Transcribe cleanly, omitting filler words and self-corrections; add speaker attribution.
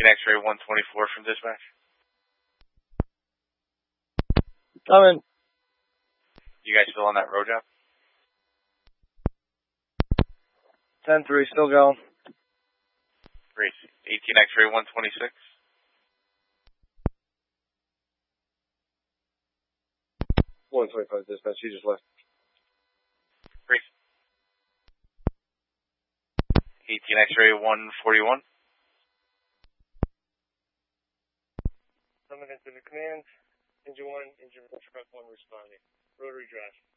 Speaker 1: X-ray 124 from dispatch.
Speaker 2: Coming.
Speaker 1: You guys still on that road job?
Speaker 2: 10-3, still going.
Speaker 1: Great. 18 X-ray 126.
Speaker 2: 125 dispatch, he just left.
Speaker 1: Great. 18 X-ray 141.
Speaker 2: Coming into the command. Engine 1, engine truck 1 responding. Rotary drive.